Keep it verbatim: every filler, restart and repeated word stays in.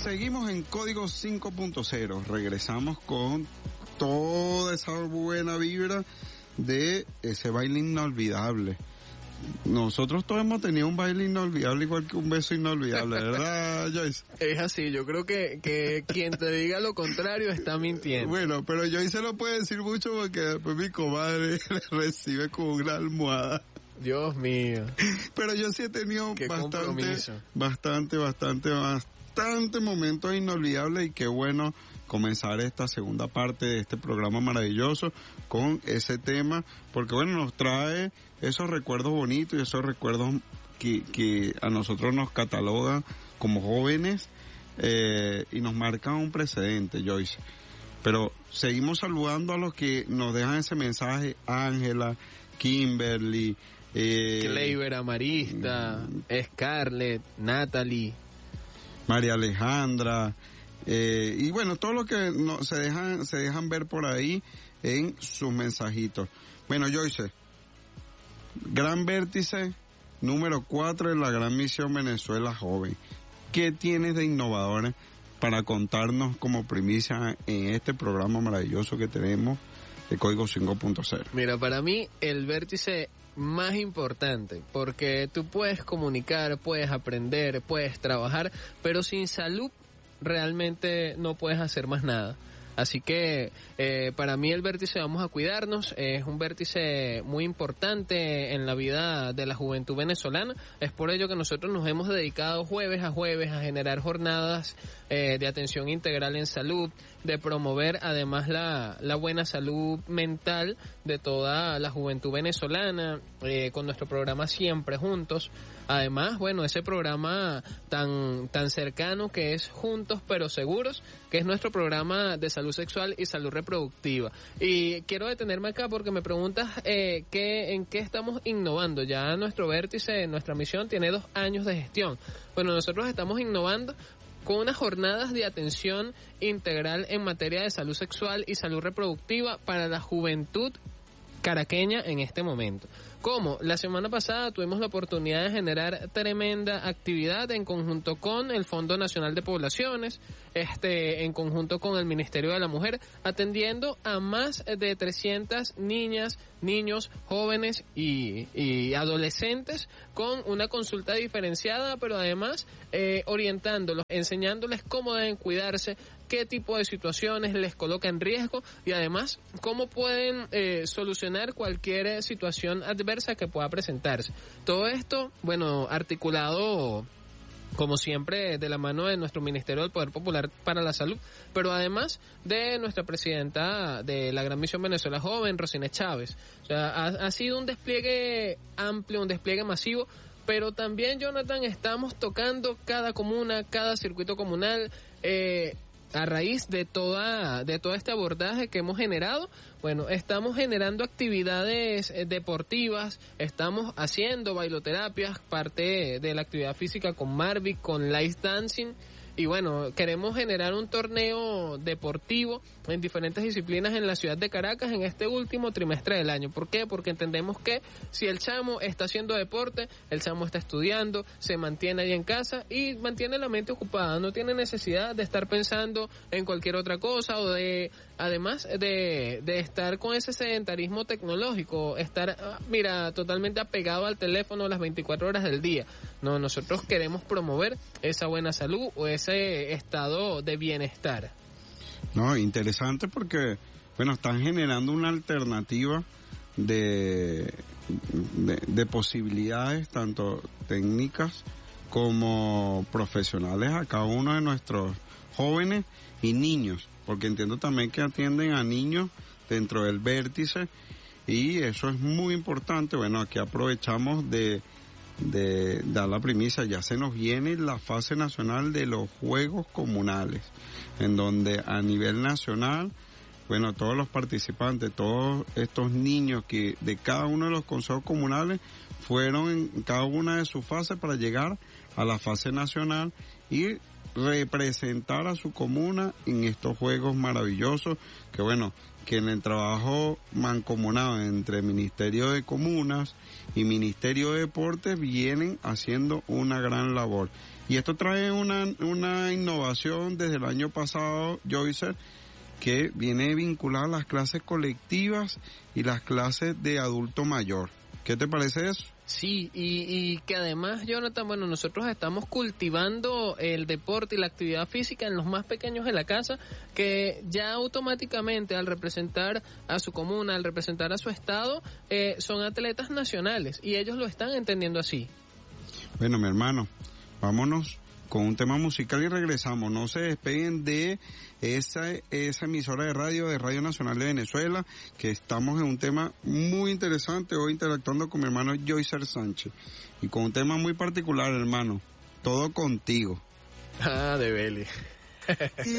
Seguimos en Código cinco punto cero. Regresamos con toda esa buena vibra de ese baile inolvidable. Nosotros todos hemos tenido un baile inolvidable igual que un beso inolvidable, ¿verdad, Joyce? Es así, yo creo que, que quien te diga lo contrario está mintiendo. Bueno, pero Joyce lo puede decir mucho porque después mi comadre le recibe con una almohada. Dios mío. Pero yo sí he tenido Qué bastante, compromiso. bastante, bastante, bastante momentos inolvidables, y qué bueno comenzar esta segunda parte de este programa maravilloso con ese tema, porque bueno, nos trae esos recuerdos bonitos y esos recuerdos que, que a nosotros nos catalogan como jóvenes eh, y nos marcan un precedente, Joyce. Pero seguimos saludando a los que nos dejan ese mensaje: Ángela, Kimberly, eh, Kleiber Amarista, Scarlett, Natalie, María Alejandra, eh, y bueno, todos los que no, se dejan se dejan ver por ahí en sus mensajitos. Bueno, Joyce, Gran Vértice número cuatro en la Gran Misión Venezuela Joven. ¿Qué tienes de innovadores para contarnos como primicia en este programa maravilloso que tenemos de Código cinco punto cero? Mira, para mí el vértice más importante, porque tú puedes comunicar, puedes aprender, puedes trabajar, pero sin salud realmente no puedes hacer más nada. Así que eh, para mí el vértice Vamos a Cuidarnos es un vértice muy importante en la vida de la juventud venezolana. Es por ello que nosotros nos hemos dedicado jueves a jueves a generar jornadas eh, de atención integral en salud, de promover además la, la buena salud mental de toda la juventud venezolana, eh, con nuestro programa Siempre Juntos. Además, bueno, ese programa tan tan cercano que es Juntos pero Seguros, que es nuestro programa de salud sexual y salud reproductiva. Y quiero detenerme acá porque me preguntas eh, qué, en qué estamos innovando. Ya nuestro vértice, nuestra misión tiene dos años de gestión. Bueno, nosotros estamos innovando con unas jornadas de atención integral en materia de salud sexual y salud reproductiva para la juventud caraqueña en este momento. Como la semana pasada tuvimos la oportunidad de generar tremenda actividad en conjunto con el Fondo Nacional de Poblaciones, este, en conjunto con el Ministerio de la Mujer, atendiendo a más de trescientas niñas, niños, jóvenes y, y adolescentes con una consulta diferenciada, pero además eh, orientándolos, enseñándoles cómo deben cuidarse, qué tipo de situaciones les coloca en riesgo y además cómo pueden eh, solucionar cualquier situación adversa que pueda presentarse. Todo esto, bueno, articulado como siempre de la mano de nuestro Ministerio del Poder Popular para la Salud, pero además de nuestra presidenta de la Gran Misión Venezuela Joven, Rosine Chávez. O sea, ha, ha sido un despliegue amplio, un despliegue masivo, pero también, Jonathan, estamos tocando cada comuna, cada circuito comunal, eh, a raíz de toda de todo este abordaje que hemos generado. Bueno, estamos generando actividades eh, deportivas, estamos haciendo bailoterapias, parte de la actividad física con Marvic, con Light Dancing, y bueno, queremos generar un torneo deportivo en diferentes disciplinas en la ciudad de Caracas en este último trimestre del año. ¿Por qué? Porque entendemos que si el chamo está haciendo deporte, el chamo está estudiando, se mantiene ahí en casa y mantiene la mente ocupada, no tiene necesidad de estar pensando en cualquier otra cosa o de, además de, de estar con ese sedentarismo tecnológico, estar, mira, totalmente apegado al teléfono las veinticuatro horas del día. No, nosotros queremos promover esa buena salud o ese estado de bienestar. No, interesante porque, bueno, están generando una alternativa de, de, de posibilidades, tanto técnicas como profesionales, a cada uno de nuestros jóvenes y niños, porque entiendo también que atienden a niños dentro del vértice y eso es muy importante. Bueno, aquí aprovechamos de de dar la primicia, ya se nos viene la fase nacional de los Juegos Comunales, en donde a nivel nacional, bueno, todos los participantes, todos estos niños que de cada uno de los consejos comunales fueron en cada una de sus fases para llegar a la fase nacional y representar a su comuna en estos juegos maravillosos, que bueno, que en el trabajo mancomunado entre Ministerio de Comunas y Ministerio de Deportes vienen haciendo una gran labor. Y esto trae una, una innovación desde el año pasado, Joycer, que viene vinculada a las clases colectivas y las clases de adulto mayor. ¿Qué te parece eso? Sí, y, y que además, Jonathan, bueno, nosotros estamos cultivando el deporte y la actividad física en los más pequeños de la casa, que ya automáticamente al representar a su comuna, al representar a su estado, eh, son atletas nacionales y ellos lo están entendiendo así. Bueno, mi hermano, vámonos con un tema musical y regresamos. No se despeguen de esa, esa emisora de radio, de Radio Nacional de Venezuela, que estamos en un tema muy interesante hoy interactuando con mi hermano Joycer Sánchez. Y con un tema muy particular, hermano. Todo contigo. Ah, de Beli.